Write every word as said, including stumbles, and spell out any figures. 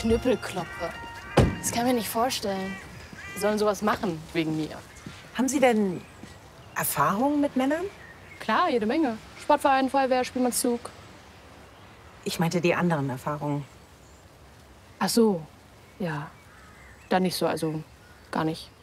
Knüppelkloppe. Das kann ich mir nicht vorstellen. Die sollen sowas machen, wegen mir. Haben Sie denn Erfahrungen mit Männern? Klar, jede Menge. Sportverein, Feuerwehr, Spielmannszug. Ich meinte die anderen Erfahrungen. Ach so, ja. Dann nicht so, also gar nicht.